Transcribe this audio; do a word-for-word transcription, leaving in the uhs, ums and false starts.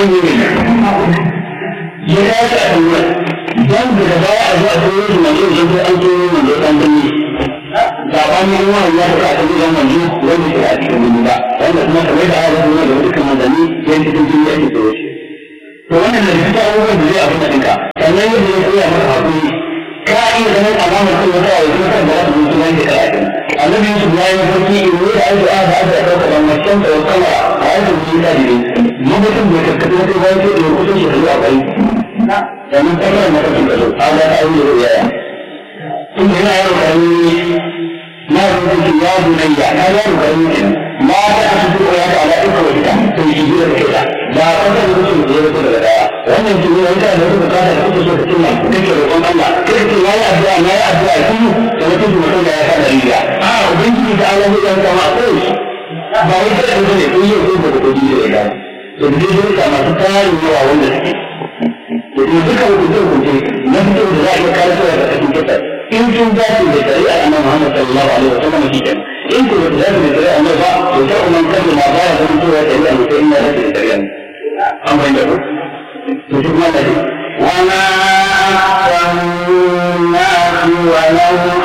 yi ne ya dace a kan wurin don daga baya a zuwa ta wurin manzo da zai an zo manzo ɗan gani sabanin wani ya ta kan gidan manzo wanda ke a cikin gani ba wanda kuma kamar da aka zama da dukkan manzanni yan cikin jini yake tsoro shi to wannan da cikin abubuwan da zai abin da ɗinka sannan yadda ya koya maka haƙuri ka iya ganin alamar kan wata a yanzu kan da za su mutu wanda ya ta annabi Yusuf ya yi farki in wuri aiki a da aka ɗauka da macen da wakala a yanzu su yi tajiri mamutum bai karkata wata bayan ce da kusan shekaru a bai sannan takarar na kafin kaso a da ta aure da yaya tun da yana yaro karami na rubuta ya bunayya na yaro karami kenan ma ta asu ko ya ta ala ika wa ita to shi gida da kai da ba ka da mutum da ya fito daga daya wannan shi ne wanda da rubuta ka da kake so ka tunna kake roƙon Allah kai ce yayi addu'a na yi addu'a ki da mutum mutum da ya ta da riya a ubangiji da Allah zai yanka ma ko shi ba wai da ne ko yau ko da kudi da ida to da dai da masu tarin yawa wanda suke to duka hukunce hukunce na fito da za a iya kare da cikin kisa in sun dace da shari'a annabi Muhammad sallallahu alaihi wa sallam shi kenan in ko da dace da shari'a annabi ba to ta umman kan ma ba ya zama cewa shari'a ne sai in ya dace da shari'a an bayyana ko to shi kuma da wa ma asanna wa lam